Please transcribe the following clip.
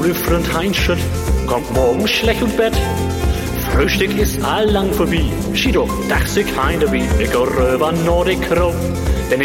gute Freund Heinschütt kommt morgen schlecht ins Bett. Frühstück ist allang vorbei. Schido, dach sich heim dabei. Ich geh rüber Nordic Crow.